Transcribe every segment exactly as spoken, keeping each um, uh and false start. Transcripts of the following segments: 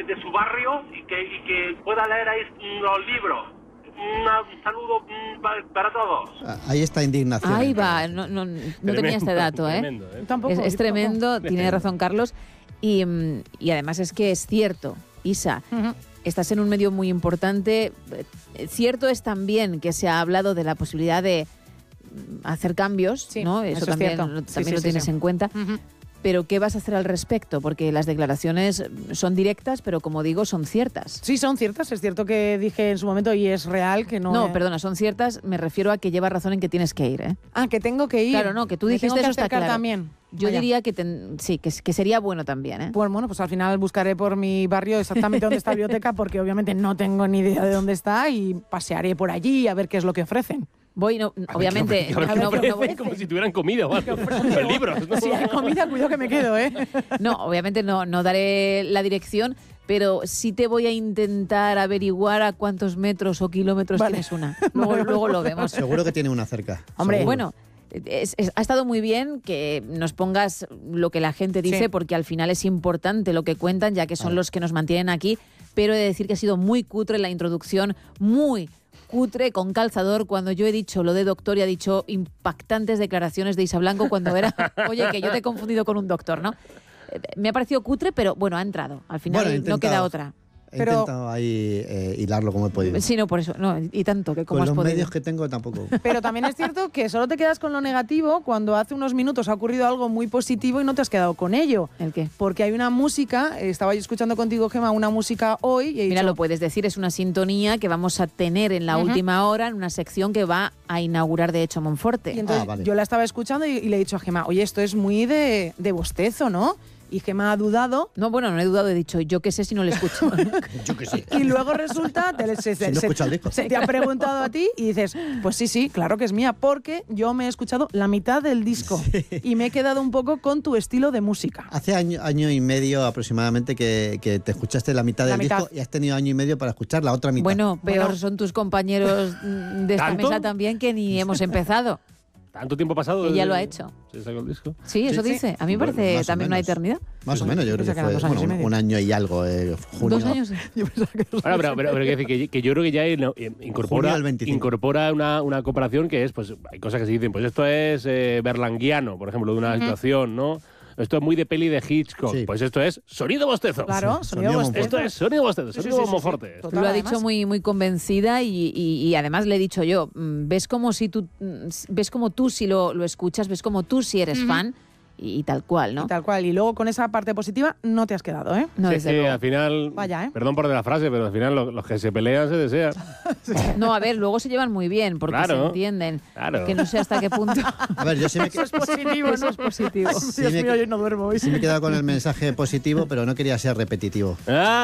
de su barrio y que, y que pueda leer ahí los libros. Una, un saludo para, para todos. Ahí está indignación. Ahí va, no, no, no tremendo, tenía este dato, ¿eh? Tremendo, ¿eh? Tampoco, es, es tremendo, tampoco. Tiene razón Carlos. Y, y además es que es cierto, Isa, uh-huh. estás en un medio muy importante. Cierto es también que se ha hablado de la posibilidad de hacer cambios, sí, ¿no? Eso, eso también, también sí, sí, lo sí, tienes sí. en cuenta. Uh-huh. Pero ¿qué vas a hacer al respecto? Porque las declaraciones son directas, pero como digo, son ciertas. Sí, son ciertas. Es cierto que dije en su momento y es real que no... No, es... perdona, son ciertas. Me refiero a que llevas razón en que tienes que ir, ¿eh? Ah, que tengo que ir. Claro, no, que tú dijiste eso está claro. También. Yo Vaya. diría que ten, sí, que, que sería bueno también, ¿eh? Pues bueno, pues al final buscaré por mi barrio exactamente dónde está la biblioteca, porque obviamente no tengo ni idea de dónde está y pasearé por allí a ver qué es lo que ofrecen. Voy, no, obviamente... A ver, a ver, no, no, no, no, como si tuvieran comida o algo. Los libros, ¿no? Si hay comida, cuidado que me quedo, ¿eh? No, obviamente no, no daré la dirección, pero sí te voy a intentar averiguar a cuántos metros o kilómetros vale. tienes una. Luego, vale. luego lo vemos. Seguro que tiene una cerca. Hombre, seguro. bueno... Es, es, ha estado muy bien que nos pongas lo que la gente dice, sí. porque al final es importante lo que cuentan, ya que son ah. los que nos mantienen aquí, pero he de decir que ha sido muy cutre la introducción, muy cutre, con calzador, cuando yo he dicho lo de doctor y ha dicho impactantes declaraciones de Isa Blanco cuando era, oye, que yo te he confundido con un doctor, ¿no? Me ha parecido cutre, pero bueno, ha entrado, al final bueno, no queda otra. He pero, intentado ahí eh, hilarlo como he podido. Sí, no, por eso. No, y tanto, que como con has los podido. medios que tengo tampoco. Pero también es cierto que solo te quedas con lo negativo cuando hace unos minutos ha ocurrido algo muy positivo y no te has quedado con ello. ¿El qué? Porque hay una música, estaba yo escuchando contigo, Gemma, una música hoy. Y he Mira, dicho, lo puedes decir, es una sintonía que vamos a tener en la uh-huh. última hora, en una sección que va a inaugurar, de hecho, Monforte. Y entonces ah, vale. yo la estaba escuchando y, y le he dicho a Gemma, oye, esto es muy de, de bostezo, ¿no? Y Gemma ha dudado. No, bueno, no he dudado, he dicho, yo qué sé si no le escucho. Yo qué sé. Y luego resulta, te, se, se, si no se, escucha el disco. se te ha preguntado a ti y dices, pues sí, sí, claro que es mía, porque yo me he escuchado la mitad del disco sí. y me he quedado un poco con tu estilo de música. Hace año, año y medio aproximadamente que, que te escuchaste la mitad la del mitad. disco y has tenido año y medio para escuchar la otra mitad. Bueno, peor bueno. son tus compañeros de esta ¿Tanto? mesa también, que ni hemos empezado. ¿Tanto tiempo pasado? Ella lo ha hecho. ¿Se sacó el disco? Sí, eso sí, dice. Sí. A mí me parece bueno, también una eternidad. Más o menos, yo creo que fue bueno, un, un año y algo. Eh, junio. Dos años. Yo bueno, pero, pero, pero que, que, que yo creo que ya incorpora, incorpora una, una comparación que es, pues hay cosas que se dicen, pues esto es eh, berlanguiano, por ejemplo, de una uh-huh. situación, ¿no? Esto es muy de peli de Hitchcock. Sí. Pues esto es sonido bostezo. Claro, sí, sonido, sonido bostezo. Esto es sonido bostezo, sonido sí, sí, sí, Monforte. Sí. Lo ha dicho muy, muy convencida y, y, y además le he dicho yo, ves como si tú, ves como tú si lo, lo escuchas, ves como tú si eres uh-huh. fan. Y, y tal cual, ¿no? Y tal cual. Y luego con esa parte positiva no te has quedado, ¿eh? No, sí, desde sí, luego. al final, Vaya, ¿eh? Perdón por de la frase, pero al final los, los que se pelean se desean. Sí. No, a ver, luego se llevan muy bien porque claro, se entienden. Claro. Que no sé hasta qué punto. A ver, yo sí me... Eso es positivo, ¿no? Eso es positivo. Sí Dios me... mío, yo no duermo hoy. Sí me he quedado con el mensaje positivo, pero no quería ser repetitivo.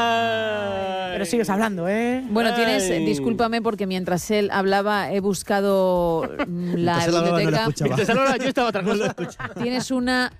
Ay. Pero sigues hablando, ¿eh? Bueno, tienes, Ay. discúlpame porque mientras él hablaba he buscado la biblioteca. Mientras él hablaba yo estaba otra cosa. Tienes una...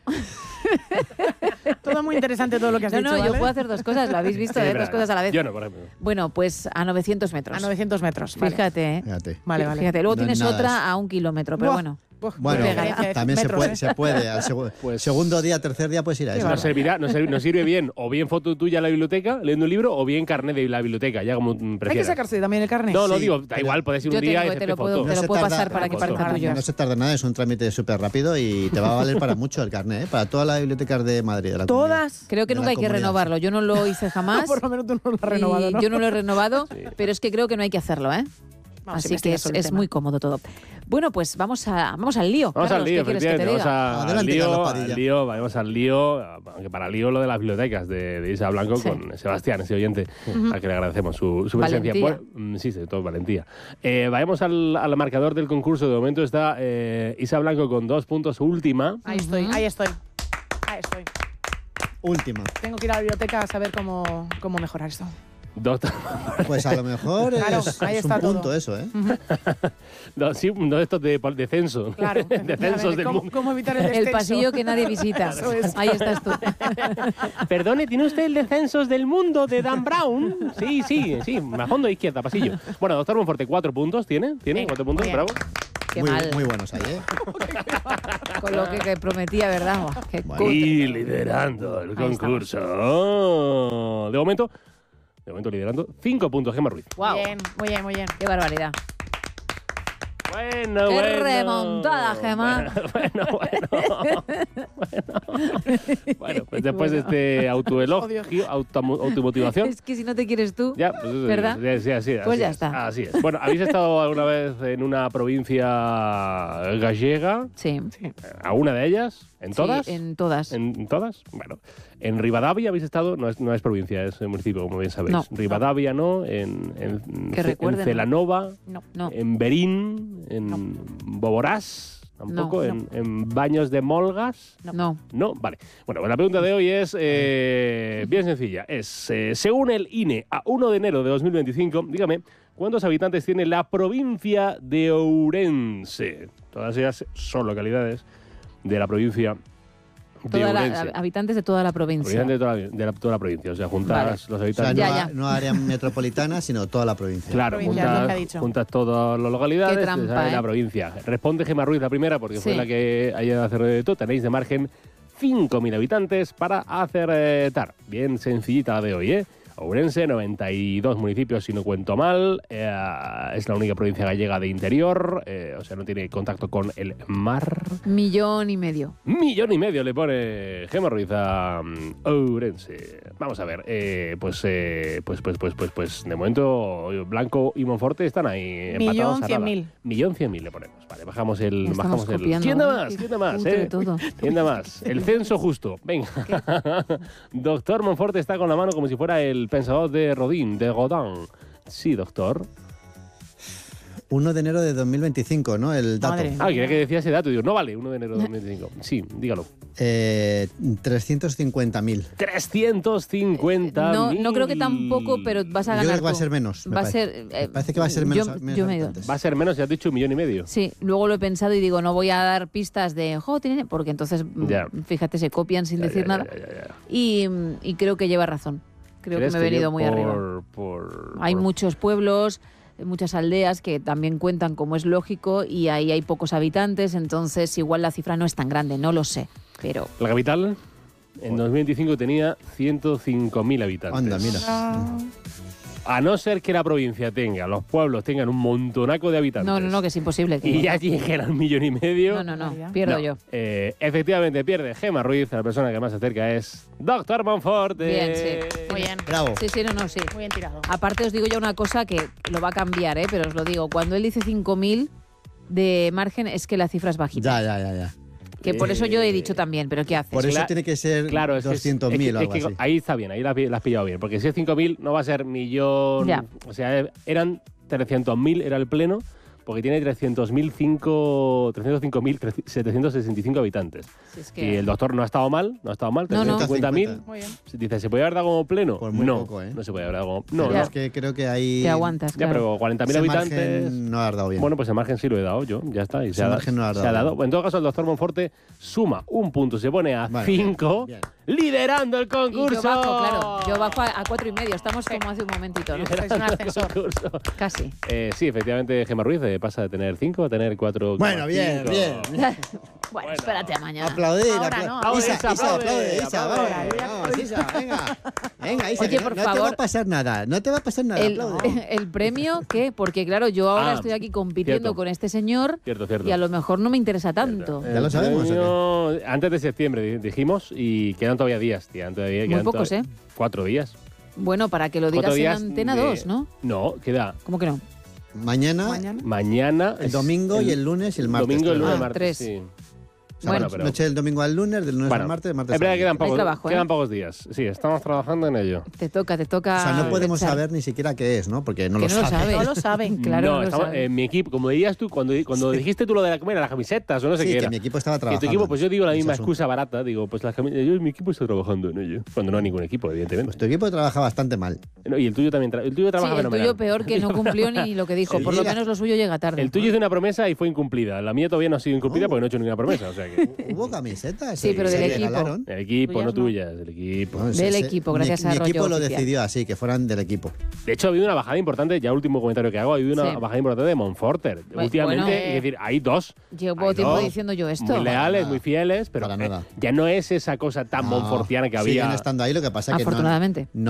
Todo muy interesante todo lo que has no, dicho, No, no, ¿vale? yo puedo hacer dos cosas, lo habéis visto, sí, ¿eh? Dos cosas a la vez. Yo no, por ejemplo. Bueno, pues a novecientos metros. A novecientos metros, Fíjate, ¿eh? Fíjate. Vale, vale. Fíjate, luego No tienes nada otra eso. a un kilómetro, pero Buah. bueno. Bueno, Pega, también metros, se puede, ¿eh? se puede. Al segu pues, segundo día, tercer día puedes ir a eso. Nos servirá, nos, sirve, nos sirve bien o bien foto tuya en la biblioteca, leyendo un libro, o bien carnet de la biblioteca, ya como prefieras. ¿Hay que sacarse también el carnet? No, no, Sí, digo, da igual, puedes ir yo un día tengo, y te lo hacerte puedo, foto. te lo No puedo se pasar tarda- para que foto. parezca tuyo. No se tarda nada, es un trámite súper rápido y te va a valer para mucho el carnet, ¿eh? Para todas las bibliotecas de Madrid. De la ¿Todas? Creo que de nunca la hay que comunidad. renovarlo. Yo no lo hice jamás. Por lo menos tú no lo has y renovado, ¿no? Yo no lo he renovado, Sí. pero es que creo que no hay que hacerlo, ¿eh? Vamos, Así que es, es muy cómodo todo. Bueno, pues vamos a vamos al lío. Vamos Carlos, al lío, ¿qué quieres que te efectivamente. diga? Vamos a, al Adelante, lío, Carlos al Padilla. lío, vamos al lío, aunque para lío lo de las bibliotecas de, de Isa Blanco Sí. con Sebastián, ese oyente, al que le agradecemos su, su presencia. Valentía. Bueno, sí, sí, todo valentía. Eh, vayamos al, al marcador del concurso. De momento está eh, Isa Blanco con dos puntos, última. Ahí estoy, ahí estoy. Ahí estoy. Última. Tengo que ir a la biblioteca a saber cómo, cómo mejorar esto. Dos, Pues a lo mejor Claro, es, ahí es está un punto todo. eso, ¿eh? dos, sí, dos de estos de, de censo. Claro. de censos del ¿Cómo, mundo. ¿Cómo evitar el El descenso? pasillo que nadie visita. Eso es. Ahí estás tú. Perdone, ¿tiene usted el de censos del mundo de Dan Brown? Sí, sí, sí, a fondo izquierda, pasillo. Bueno, doctor Monforte, cuatro puntos tiene, tiene Venga, cuatro puntos, muy bien. bravo. Qué muy, mal. muy buenos ahí, ¿eh? Con lo que, que prometía, ¿verdad? Qué Bueno. cutre. Y liderando el Ahí concurso. Oh, de momento, De momento liderando. Cinco puntos, Gemma Ruiz. Wow. Bien, muy bien, muy bien. Qué barbaridad. Bueno, Qué bueno. remontada, Gemma. Bueno, bueno. Bueno, bueno pues después de este autoelogio, auto, automotivación. Es que si no te quieres tú, Ya, pues eso, ¿verdad? Sí, sí, así, Pues así ya es, está. Así es. Bueno, ¿habéis estado alguna vez en una provincia gallega? sí. ¿A una de ellas? ¿En todas? Sí, en todas. ¿En todas? Bueno, en Rivadavia habéis estado, no es, no es provincia, es municipio, como bien sabéis. No. Rivadavia, ¿no? En, en, Que en recuerden, Celanova, No. No. en Berín, en No. Boborás, tampoco, No, en, en Baños de Molgas. No. No, vale. Bueno, pues la pregunta de hoy es eh, bien sencilla. Es, eh, según el I N E, a uno de enero de dos mil veinticinco, dígame, ¿cuántos habitantes tiene la provincia de Ourense? Todas ellas son localidades de la provincia de Toda la- Ourense. habitantes de toda la provincia. Habitantes de toda la, de la- toda la provincia. O sea, juntas Vale. los O sea, habitantes. no, Ya, a- ya. no área metropolitana, sino toda la provincia. Claro, Provincia, es lo que ha juntas, dicho. juntas todas las localidades Qué trampa, te sale ¿eh? la provincia. Responde Gemma Ruiz la primera, porque fue Sí. la que haya acertado. Tenéis de margen cinco mil habitantes para acertar. Bien sencillita la de hoy, ¿eh? Ourense, noventa y dos municipios, si no cuento mal. Eh, es la única provincia gallega de interior, eh, o sea, no tiene contacto con el mar. Millón y medio. Millón y medio le pone Gemma Ruiz a um, Ourense. Vamos a ver, eh, pues, eh, pues, pues, pues, pues, pues, de momento Blanco y Monforte están ahí empatados. Millón a cien nada. mil. Millón cien mil le ponemos. Vale, bajamos el, Ya estamos bajamos el. copiando, ¿Quién da ¿eh? más? Qué ¿Quién da más? cutre Eh? todo. ¿Quién da más? El censo justo. Venga. Doctor Monforte está con la mano como si fuera el pensador de Rodin, de Godin. Sí, doctor. uno de enero de dos mil veinticinco, ¿no? El dato. Madre. Ah, quería que decía ese dato. Digo, no vale, uno de enero de dos mil veinticinco. Sí, dígalo. Eh, trescientos cincuenta mil. trescientos cincuenta mil. No, no creo que tampoco, pero vas a Yo ganar creo que va a tú. ser menos. me Va a parece. ser. Me eh, parece que va a ser menos, yo- menos yo me he ido. habitantes. Va a ser menos, ya has dicho un millón y medio. Sí, luego lo he pensado y digo, no voy a dar pistas de, jo, tiene-", porque entonces, mm, Ya. fíjate, se copian sin Ya, decir ya, nada. ya, ya, ya. Y, mm, y creo que lleva razón. Creo que ¿Crees me he venido yo muy por- arriba. por- Hay por- muchos pueblos, muchas aldeas que también cuentan como es lógico y ahí hay pocos habitantes, entonces igual la cifra no es tan grande, no lo sé. Pero La capital en dos mil veinticinco tenía ciento cinco mil habitantes. Anda, mira. Ah, A no ser que la provincia tenga, los pueblos tengan un montonaco de habitantes. no, no, no, que es imposible. que- Y ya lleguen al millón y medio. No, no, no, María. pierdo No. yo. Eh, efectivamente pierde Gemma Ruiz, la persona que más se acerca es Doctor Monforte. Bien, sí. muy bien. Bravo. Sí, sí, no, no, sí. Muy bien tirado. Aparte os digo ya una cosa que lo va a cambiar, ¿eh? Pero os lo digo, cuando él dice cinco mil de margen es que la cifra es bajita. Ya, ya, ya, ya. Que por eso yo he dicho también, pero ¿qué haces? Por eso Cla- tiene que ser Claro, es que es- doscientos es mil que- o algo es que así. ahí está bien, ahí la, la has pillado bien. Porque si es cinco mil no va a ser millón. Ya. O sea, eran trescientos mil, era el pleno, porque tiene trescientos mil cinco mil setecientos sesenta y cinco habitantes. Si es Y que- el doctor no ha estado mal, no ha estado mal, No, no. trescientos cincuenta mil. Muy bien. Dice, ¿se puede haber dado como pleno? Pues muy no, poco, ¿eh? no se puede haber dado como. No, Pero no. es que creo que ahí. Te aguantas, Ya, claro. pero cuarenta mil ese habitantes. margen no has dado bien. Bueno, pues el margen sí lo he dado yo, ya está. Y Ese se ha, da- margen no lo has se ha dado. dado. En todo caso, el doctor Monforte suma un punto, se pone a Vale, cinco, bien, liderando el Y concurso. yo bajo, claro. Yo bajo a, a cuatro y medio. Estamos como hace un momentito, ¿no? Sois un ascensor. Concurso. Casi. Eh, sí, efectivamente, Gemma Ruiz eh, pasa de tener cinco a tener cuatro. Bueno, bien, bien. Bueno, espérate a mañana. Aplaudir, Ahora apla- no, ahora. Isa, Isa, Isa, aplaude, aplaude, Isa, aplaude. vamos, vamos, Isa, venga. Venga, Isa, Oye, que por no, no te va favor. a pasar nada, no te va a pasar nada. El, aplaude. el premio, ¿qué? Porque claro, yo ahora Ah, estoy aquí compitiendo cierto. con este señor Cierto, cierto. y a lo mejor no me interesa tanto. ¿Ya lo sabemos, o o qué? Antes de septiembre di- dijimos y quedan todavía días, tía. Todavía, Muy quedan pocos, to- ¿eh? Cuatro días. Bueno, para que lo Cuatro digas días en Antena de- dos, ¿no? No, queda ¿Cómo que no? Mañana, Mañana. mañana. el es domingo y el lunes y el martes. Domingo, el lunes, Ah, martes. tres. Sí. O sea, Bueno, pero- noche del domingo al lunes, del lunes Bueno, al martes, del martes es verdad al que quedan miércoles. pocos, trabajo, ¿eh? quedan pocos días. Sí, estamos trabajando en ello. Te toca, te toca. O sea, no podemos pensar. saber ni siquiera qué es, ¿no? Porque no Que lo no lo sabe. sabe. No lo saben. Claro, no, no lo estamos- sabe. eh, mi equipo, como dirías tú, cuando, cuando dijiste tú lo de la, ¿cómo era? Las camisetas o no sé Sí, qué que era. mi equipo estaba Que trabajando. tu equipo, pues yo digo la en ese misma asunto. excusa barata. Digo, pues las camisetas, yo, mi equipo está trabajando en ello. Cuando no hay ningún equipo, evidentemente. Pues tu equipo trabaja bastante mal. No, y el tuyo también. tra- el tuyo Sí, trabaja el fenomenal. tuyo peor que no cumplió ni lo que dijo. Sí, Por lo llega. menos lo suyo llega tarde. El tuyo hizo una promesa y fue incumplida. La mía todavía no ha sido incumplida Oh. porque no he hecho ninguna promesa. O sea que. Hubo camisetas. Sí, pero se del equipo. regalaron. El equipo, Tuyas no no. tuyas, el equipo. No, Del ese- equipo, mi- gracias a Mi Rollo equipo lo Oficial. decidió así, que fueran del equipo. De hecho, ha habido una bajada importante, ya último comentario que hago, ha habido una Sí. bajada importante de Monforter. Bueno, Últimamente, bueno. es decir, hay dos. Llevo Hay tiempo dos diciendo yo esto. Muy leales, nada. muy fieles, pero Para eh, nada. ya no es esa cosa tan No, monfortiana que siguen había. estando ahí, lo que pasa que no, Afortunadamente. no